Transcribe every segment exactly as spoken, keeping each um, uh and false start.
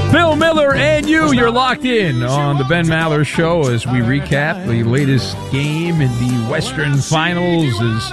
Bill Miller and you, you're locked in on the Ben Maller Show as we recap the latest game in the Western Finals as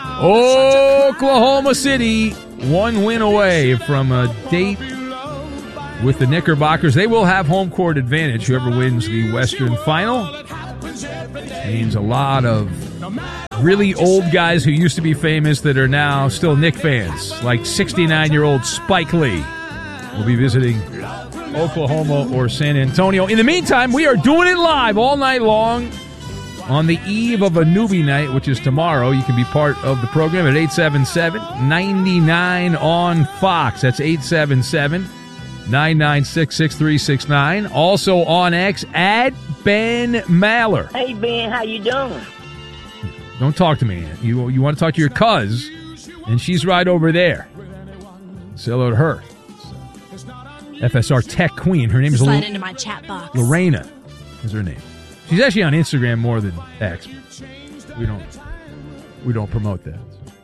Oklahoma City one win away from a date with the Knickerbockers. They will have home court advantage, whoever wins the Western Final. Means a lot of really old guys who used to be famous that are now still Knick fans, like sixty-nine-year-old Spike Lee will be visiting Oklahoma or San Antonio. In the meantime, we are doing it live all night long on the eve of a newbie night, which is tomorrow. You can be part of the program at eight seven seven, nine nine on Fox. That's eight seven seven, nine nine six, six three six nine. Also on X, at Ben Maller. Hey, Ben, how you doing? Don't talk to me. You, you want to talk to your cuz, and she's right over there. Say hello to her. F S R Tech Queen. Her name is Slide L- into my chat box. Lorena is her name. She's actually on Instagram more than X. We don't we don't promote that.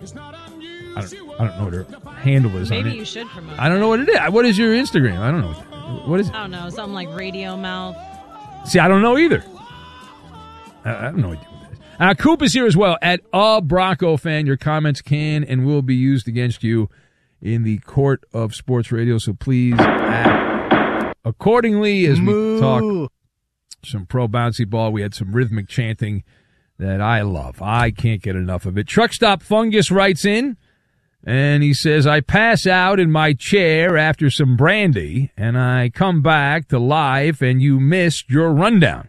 I don't I don't know what her handle is. Maybe on it. you should promote. I don't know what it is. What is your Instagram? I don't know. What is it? I don't know. Something like Radio Mouth. See, I don't know either. I, I don't know what it is. Uh, Coop is here as well. At a Bronco fan, your comments can and will be used against you in the court of sports radio, so please act accordingly as we Moo. talk some pro bouncy ball. We had some rhythmic chanting that I love. I can't get enough of it. Truck Stop Fungus writes in, and he says, I pass out in my chair after some brandy, and I come back to life, and you missed your rundown.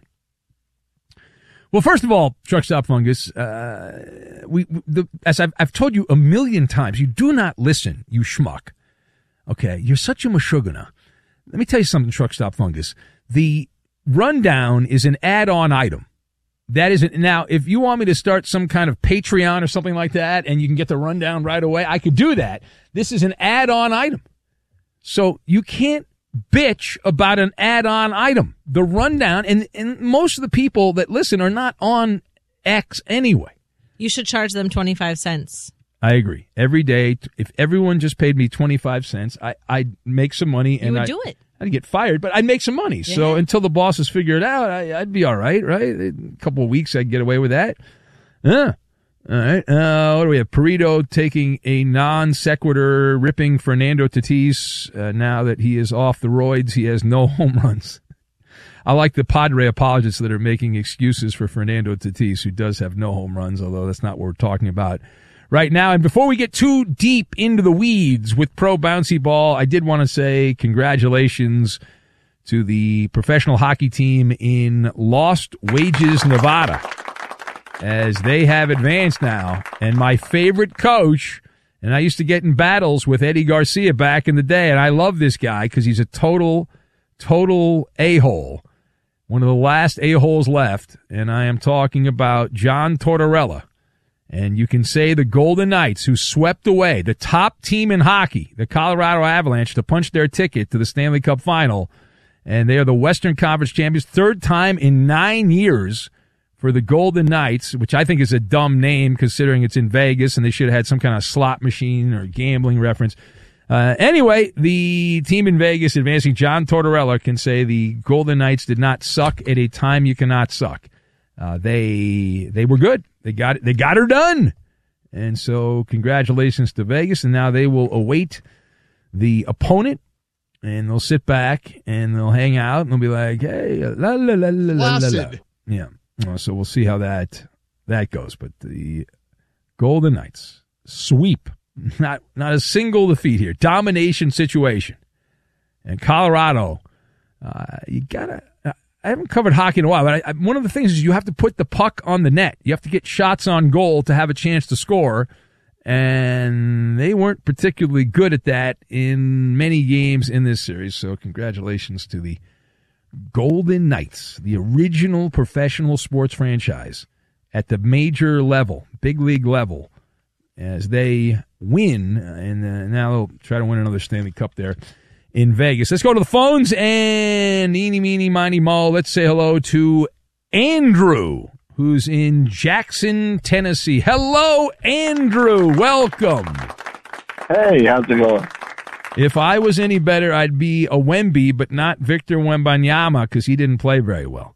Well, first of all, Truck Stop Fungus, uh, we, the, as I've, I've told you a million times, you do not listen, you schmuck. Okay, you're such a mashugana. Let me tell you something, Truck Stop Fungus. The rundown is an add-on item. That isn't, now, if you want me to start some kind of Patreon or something like that, and you can get the rundown right away, I could do that. This is an add-on item. So you can't bitch about an add-on item. The rundown, and, and most of the people that listen are not on X anyway. You should charge them twenty-five cents. I agree. Every day, if everyone just paid me twenty-five cents, I, I'd make some money. And You would I, do it. I'd get fired, but I'd make some money. Yeah. So until the bosses figure it out, I, I'd be all right, right? A couple of weeks, I'd get away with that. Yeah. All right. Uh, what do we have? Perito taking a non sequitur, ripping Fernando Tatis. Uh, now that he is off the roids, he has no home runs. I like the Padre apologists that are making excuses for Fernando Tatis, who does have no home runs, although that's not what we're talking about right now. And before we get too deep into the weeds with pro bouncy ball, I did want to say congratulations to the professional hockey team in Lost Wages, Nevada, as they have advanced now. And my favorite coach, and I used to get in battles with Eddie Garcia back in the day, and I love this guy because he's a total, total a-hole. One of the last a-holes left, and I am talking about John Tortorella. And you can say the Golden Knights, who swept away the top team in hockey, the Colorado Avalanche, to punch their ticket to the Stanley Cup Final. And they are the Western Conference champions, third time in nine years for the Golden Knights, which I think is a dumb name considering it's in Vegas and they should have had some kind of slot machine or gambling reference. Uh, anyway, the team in Vegas advancing, John Tortorella can say the Golden Knights did not suck at a time you cannot suck. Uh, they they were good. They got it. They got her done. And so congratulations to Vegas. And now they will await the opponent, and they'll sit back and they'll hang out and they'll be like, hey, la la la la la la la. Yeah. Uh, so we'll see how that that goes. But the Golden Knights sweep, not not a single defeat here, domination situation. And Colorado, uh, you gotta. I haven't covered hockey in a while, but I, I, one of the things is you have to put the puck on the net. You have to get shots on goal to have a chance to score, and they weren't particularly good at that in many games in this series. So congratulations to the Golden Knights, the original professional sports franchise at the major level, big league level, as they win, and uh, now they'll try to win another Stanley Cup there in Vegas. Let's go to the phones, and eeny, meeny, miny, mo. Let's say hello to Andrew, who's in Jackson, Tennessee. Hello, Andrew. Welcome. Hey, how's it going? If I was any better, I'd be a Wemby, but not Victor Wembanyama because he didn't play very well.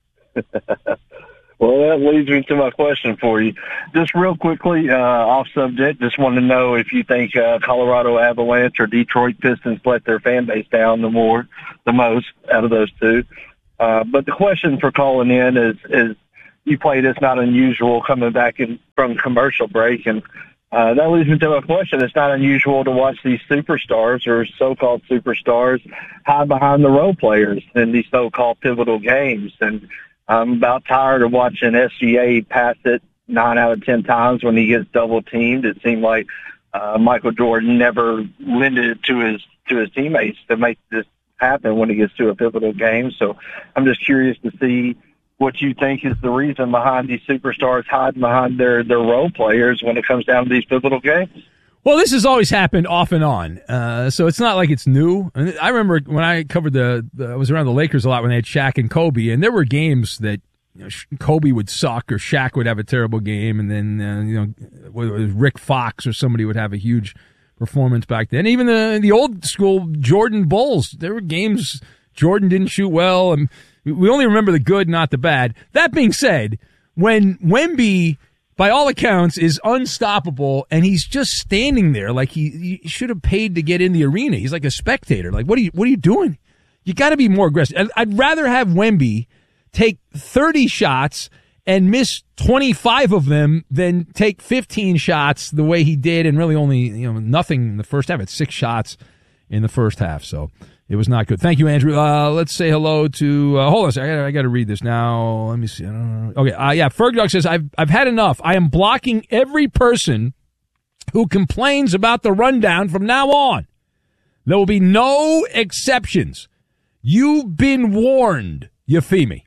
Well, that leads me to my question for you. Just real quickly, uh, off subject, just want to know if you think uh, Colorado Avalanche or Detroit Pistons let their fan base down the more, the most out of those two. Uh, but the question for calling in is, is you played It's Not Unusual coming back in from commercial break, and uh, that leads me to a question. It's not unusual to watch these superstars or so-called superstars hide behind the role players in these so-called pivotal games, and I'm about tired of watching S G A pass it nine out of ten times when he gets double teamed. It seemed like uh, Michael Jordan never lended it to his to his teammates to make this happen when he gets to a pivotal game. So I'm just curious to see what you think is the reason behind these superstars hiding behind their, their role players when it comes down to these pivotal games. Well, this has always happened off and on, uh, so it's not like it's new. I remember when I covered the, the, I was around the Lakers a lot when they had Shaq and Kobe, and there were games that you know, Kobe would suck or Shaq would have a terrible game, and then uh, you know whether it was Rick Fox or somebody would have a huge performance back then. Even the the old school Jordan Bulls, there were games Jordan didn't shoot well, and we only remember the good, not the bad. That being said, when Wemby, by all accounts, is unstoppable, and he's just standing there like he, he should have paid to get in the arena. He's like a spectator. Like, what are you, what are you doing? You got to be more aggressive. I'd, I'd rather have Wemby take thirty shots and miss twenty-five of them than take fifteen shots the way he did and really only, you know, nothing in the first half. It's six shots in the first half, so it was not good. Thank you, Andrew. Uh, let's say hello to, uh, hold on a second. I gotta, I gotta read this now. Let me see. I don't know. Okay. Uh, yeah. Fergdog says, I've, I've had enough. I am blocking every person who complains about the rundown from now on. There will be no exceptions. You've been warned, Euphemi.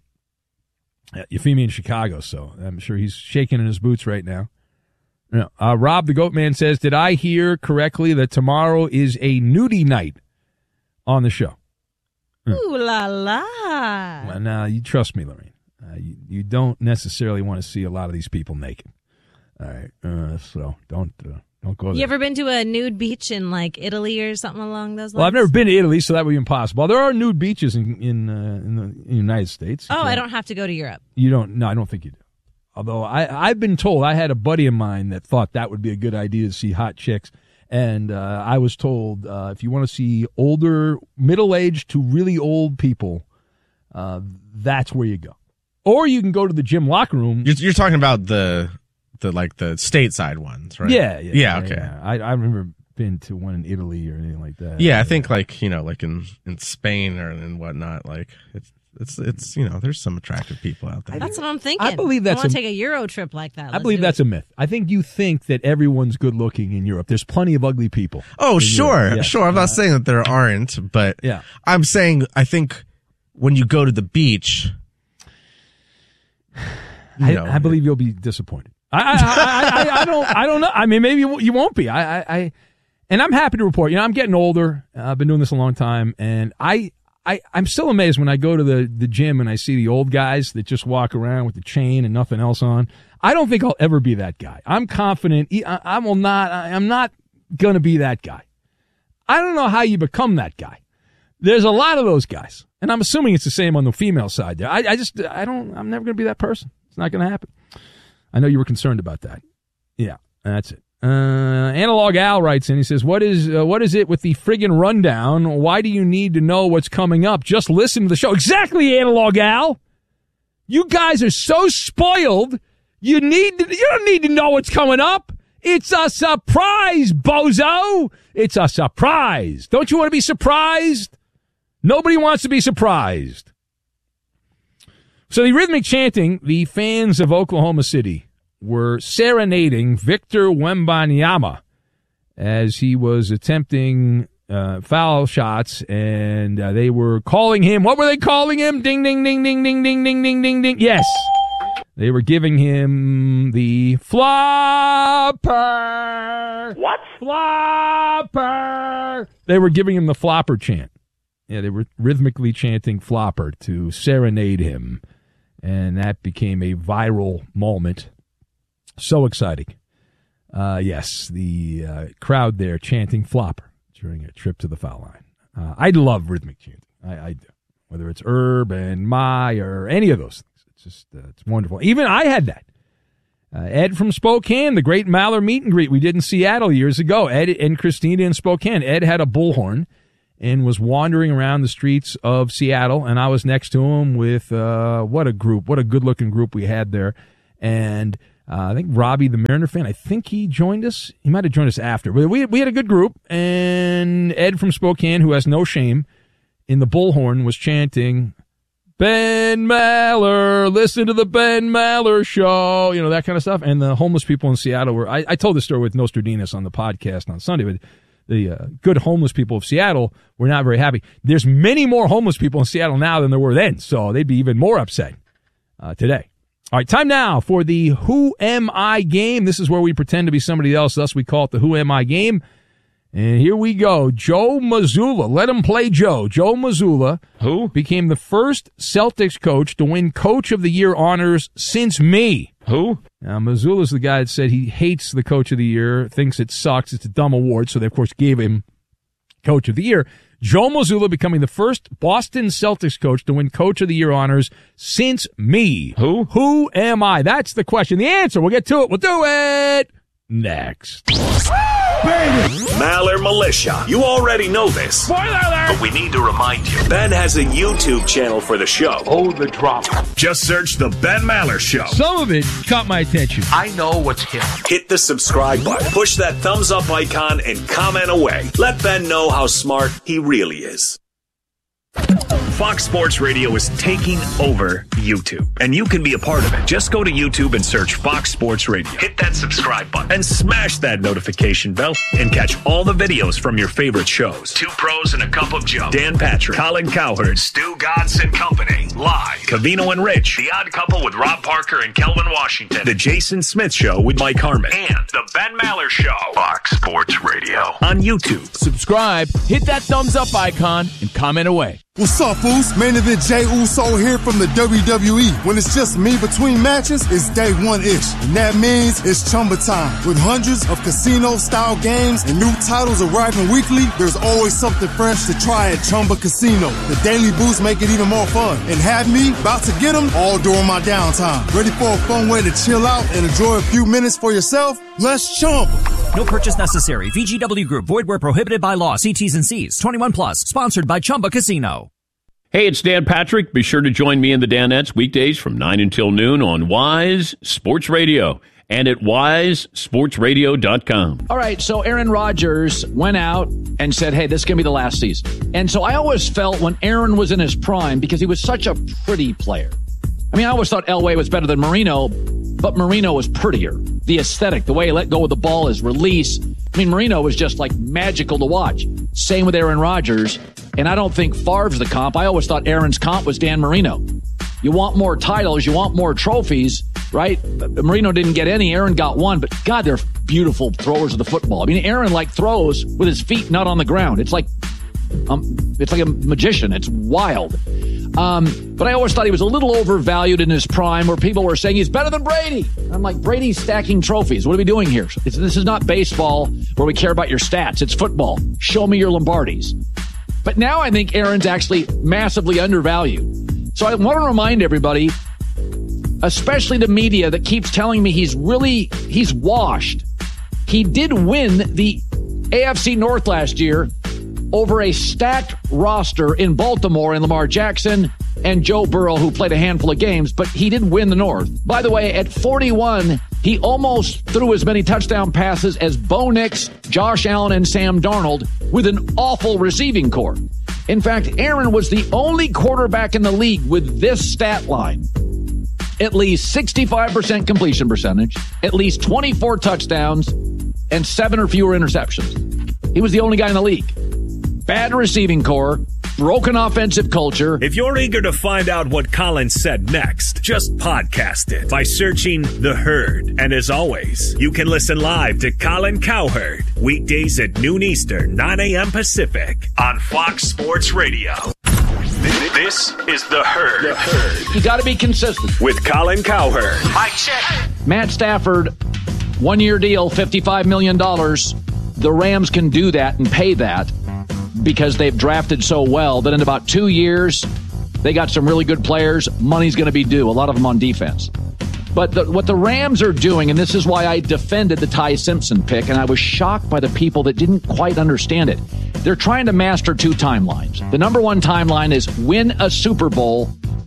Uh, Euphemi in Chicago, so I'm sure he's shaking in his boots right now. No. Uh, Rob the Goat Man says, did I hear correctly that tomorrow is a nudie night on the show? Ooh la la. Well, now, you trust me, Lorraine. Uh, you, you don't necessarily want to see a lot of these people naked. All right. Uh, so don't uh, don't go there. You ever been to a nude beach in like Italy or something along those lines? Well, I've never been to Italy, so that would be impossible. There are nude beaches in in, uh, in, the, in the United States. Oh, I don't have to go to Europe. You don't? No, I don't think you do. Although I, I've been told, I had a buddy of mine that thought that would be a good idea to see hot chicks. And uh, I was told uh, if you want to see older, middle-aged to really old people, uh, that's where you go. Or you can go to the gym locker room. You're, you're talking about the, the like the stateside ones, right? Yeah. Yeah, yeah okay. Yeah. I, I remember been to one in Italy or anything like that. Yeah, I think like, you know, like in, in Spain or and whatnot, like it's, It's, it's you know, there's some attractive people out there. That's what I'm thinking. I believe that's I want a- to take a Euro trip like that. I Let's believe do that's it. a myth. I think you think that everyone's good looking in Europe. There's plenty of ugly people. Oh, in sure. Europe. Yes. Sure. I'm not Uh, saying that there aren't, but Yeah. I'm saying I think when you go to the beach, you I, know, I believe you'll be disappointed. I, I, I, I, I don't. I don't know. I mean, maybe you, you won't be. I, I, I, and I'm happy to report. You know, I'm getting older. Uh, I've been doing this a long time, and I, I, I'm still amazed when I go to the the gym and I see the old guys that just walk around with the chain and nothing else on. I don't think I'll ever be that guy. I'm confident. I, I will not. I, I'm not gonna be that guy. I don't know how you become that guy. There's a lot of those guys, and I'm assuming it's the same on the female side there. I, I just, I don't. I'm never gonna be that person. It's not gonna happen. I know you were concerned about that. Yeah, that's it. Uh, Analog Al writes in. He says, "What is uh, what is it with the friggin' rundown? Why do you need to know what's coming up? Just listen to the show." Exactly, Analog Al. You guys are so spoiled. You need to, you don't need to know what's coming up. It's a surprise, bozo. It's a surprise. Don't you want to be surprised? Nobody wants to be surprised. So the rhythmic chanting, the fans of Oklahoma City were serenading Victor Wembanyama as he was attempting uh, foul shots, and uh, they were calling him, what were they calling him? Ding, ding, ding, ding, ding, ding, ding, ding, ding, ding. Yes. They were giving him the flopper. What? Flopper. They were giving him the flopper chant. Yeah, they were rhythmically chanting flopper to serenade him. And that became a viral moment. So exciting. Uh, yes, the uh, crowd there chanting flopper. It's during a trip to the foul line. Uh, I love rhythmic chanting. I, I do. Whether it's Urban, My, or any of those things. It's just, uh, it's wonderful. Even I had that. Uh, Ed from Spokane, the great Maller meet and greet we did in Seattle years ago. Ed and Christina in Spokane. Ed had a bullhorn and was wandering around the streets of Seattle, and I was next to him with, uh, what a group, what a good-looking group we had there. And uh, I think Robbie, the Mariner fan, I think he joined us. He might have joined us after. But we, we had a good group, and Ed from Spokane, who has no shame, in the bullhorn was chanting, Ben Maller, listen to the Ben Maller show, you know, that kind of stuff. And the homeless people in Seattle were, I, I told this story with Nostradamus on the podcast on Sunday, but the uh, good homeless people of Seattle were not very happy. There's many more homeless people in Seattle now than there were then, so they'd be even more upset uh, today. All right, time now for the Who Am I game. This is where we pretend to be somebody else, thus we call it the Who Am I game. And here we go. Joe Mazzulla. Let him play Joe. Joe Mazzulla, who became the first Celtics coach to win Coach of the Year honors since me. Who? Now, Mazzulla's the guy that said he hates the Coach of the Year, thinks it sucks, it's a dumb award, so they, of course, gave him Coach of the Year. Joe Mazzulla becoming the first Boston Celtics coach to win Coach of the Year honors since me. Who? Who am I? That's the question. The answer, we'll get to it. We'll do it next. Maller Militia. You already know this. Spoiler alert! But we need to remind you. Ben has a YouTube channel for the show. Oh, the drama. Just search The Ben Maller Show. Some of it caught my attention. I know what's hip. Hit the subscribe button. Push that thumbs up icon and comment away. Let Ben know how smart he really is. Fox Sports Radio is taking over YouTube, and you can be a part of it. Just go to YouTube and search Fox Sports Radio. Hit that subscribe button and smash that notification bell and catch all the videos from your favorite shows. Two Pros and a Cup of Joe. Dan Patrick, Colin Cowherd, Stu Godson Company, Live, Covino and Rich, The Odd Couple with Rob Parker and Kelvin Washington, The Jason Smith Show with Mike Harmon, and The Ben Maller Show. Fox Sports Radio on YouTube. Subscribe, hit that thumbs up icon, and comment away. What's up, fools? Main event Jey Uso here from the W W E. When it's just me between matches, it's day one-ish. And that means it's Chumba time. With hundreds of casino-style games and new titles arriving weekly, there's always something fresh to try at Chumba Casino. The daily boosts make it even more fun. And have me about to get them all during my downtime. Ready for a fun way to chill out and enjoy a few minutes for yourself? Let's Chumba. No purchase necessary. V G W Group. Void where prohibited by law. See T's and C's. twenty-one plus. Sponsored by Chumba Casino. Hey, it's Dan Patrick. Be sure to join me and the Danettes weekdays from nine until noon on Wise Sports Radio and at wise sports radio dot com. All right, so Aaron Rodgers went out and said, hey, this is going to be the last season. And so I always felt when Aaron was in his prime, because he was such a pretty player. I mean, I always thought Elway was better than Marino, but Marino was prettier. The aesthetic, the way he let go of the ball, his release. I mean, Marino was just like magical to watch. Same with Aaron Rodgers. And I don't think Favre's the comp. I always thought Aaron's comp was Dan Marino. You want more titles, you want more trophies, right? Marino didn't get any, Aaron got one, but God, they're beautiful throwers of the football. I mean, Aaron like throws with his feet not on the ground. It's like um, it's like a magician. It's wild. Um, but I always thought he was a little overvalued in his prime, where people were saying he's better than Brady. I'm like, Brady's stacking trophies. What are we doing here? It's, this is not baseball where we care about your stats. It's football. Show me your Lombardis. But now I think Aaron's actually massively undervalued. So I want to remind everybody, especially the media that keeps telling me he's really, he's washed. He did win the A F C North last year over a stacked roster in Baltimore and Lamar Jackson and Joe Burrow, who played a handful of games, but he did win the North. By the way, at forty-one, he almost threw as many touchdown passes as Bo Nix, Josh Allen, and Sam Darnold with an awful receiving corps. In fact, Aaron was the only quarterback in the league with this stat line. At least sixty-five percent completion percentage, at least twenty-four touchdowns, and seven or fewer interceptions. He was the only guy in the league. Bad receiving corps, broken offensive culture. If you're eager to find out what Colin said next, just podcast it by searching The Herd. And as always, you can listen live to Colin Cowherd weekdays at noon Eastern, nine a.m. Pacific on Fox Sports Radio. This is The Herd. The Herd. You got to be consistent. With Colin Cowherd. Mike check. Matt Stafford, one-year deal, fifty-five million dollars. the Rams can do that and pay that because they've drafted so well that in about two years, they got some really good players. Money's going to be due, a lot of them on defense. But the, what the Rams are doing, and this is why I defended the Ty Simpson pick, and I was shocked by the people that didn't quite understand it. They're trying to master two timelines. The number one timeline is win a Super Bowl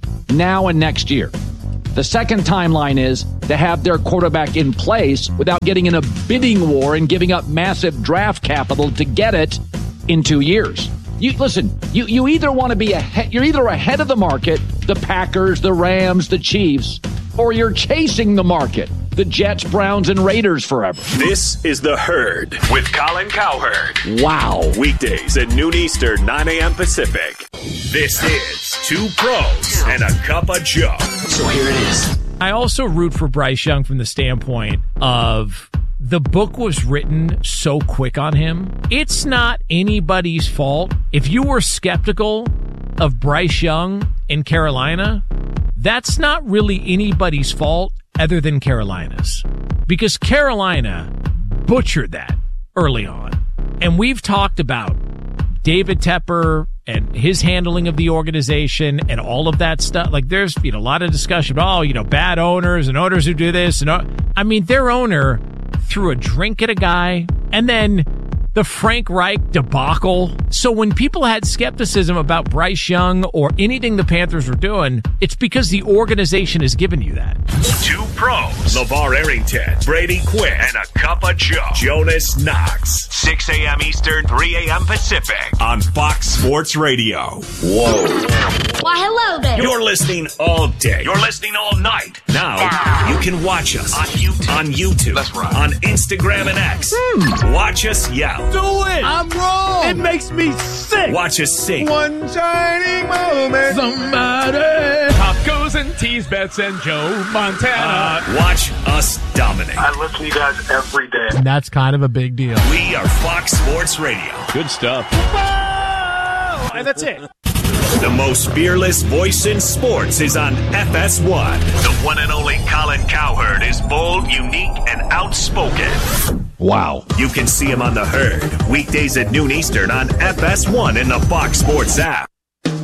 now and next year. The second timeline is to have their quarterback in place without getting in a bidding war and giving up massive draft capital to get it in two years. You listen, you, you either want to be ahead, you're either ahead of the market, the Packers, the Rams, the Chiefs, or you're chasing the market, the Jets, Browns, and Raiders forever. This is The Herd with Colin Cowherd. Wow. Weekdays at noon Eastern, nine a.m. Pacific. This is Two Pros and a Cup of Joe. So here it is. I also root for Bryce Young from the standpoint of the book was written so quick on him. It's not anybody's fault. If you were skeptical of Bryce Young in Carolina, that's not really anybody's fault other than Carolina's. Because Carolina butchered that early on. And we've talked about David Tepper and his handling of the organization and all of that stuff. Like, there's, you know, a lot of discussion about, oh, you know, bad owners and owners who do this. And I mean, their owner threw a drink at a guy, and then the Frank Reich debacle. So when people had skepticism about Bryce Young or anything the Panthers were doing, it's because the organization has given you that. Two Pros. LeVar Arrington, Brady Quinn, and a Cup of Joe. Jonas Knox. six a.m. Eastern, three a.m. Pacific. On Fox Sports Radio. Whoa. Why, hello there. You're listening all day. You're listening all night. Now, you can watch us on YouTube. On YouTube. That's right. On Instagram and X. Hmm. Watch us yell. Do it! I'm wrong! It makes me sick! Watch us sing. One shining moment. Somebody! Tacos and tease bets and Joe Montana. Uh, watch us dominate. I listen to you guys every day. And that's kind of a big deal. We are Fox Sports Radio. Good stuff. Whoa! And that's it. The most fearless voice in sports is on F S one. The one and only Colin Cowherd is bold, unique, and outspoken. Wow. You can see him on The Herd, weekdays at noon Eastern on F S one in the Fox Sports app.